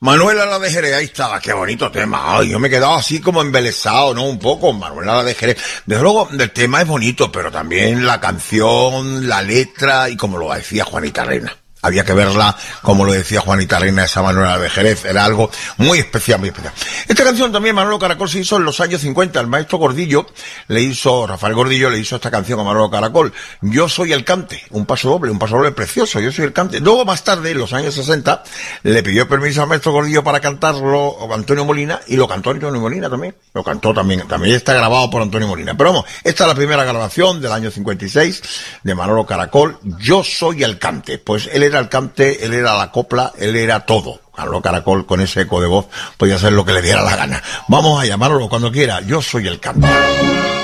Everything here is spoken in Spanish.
Manuela la de Jerez, ahí estaba, qué bonito tema. Ay, yo me he quedado así como embelesado, ¿no? Un poco, Manuela la de Jerez. Desde luego, el tema es bonito, pero también la canción, la letra y como lo decía Juanita Reina. Había que verla, como lo decía Juanita Reina, esa Manuela de Jerez. Era algo muy especial, muy especial. Esta canción también, Manolo Caracol, se hizo en los años 50. El maestro Gordillo Rafael Gordillo le hizo esta canción a Manolo Caracol. Yo soy el cante. Un paso doble precioso. Yo soy el cante. Luego, más tarde, en los años 60, le pidió permiso al maestro Gordillo para cantarlo Antonio Molina, y lo cantó Antonio Molina también. Lo cantó también. También está grabado por Antonio Molina. Pero vamos, esta es la primera grabación del año 56 de Manolo Caracol. Yo soy el cante. Pues él era el cante, él era la copla, él era todo. Manolo Caracol, con ese eco de voz, podía hacer lo que le diera la gana. Vamos a llamarlo cuando quiera. Yo soy el cante.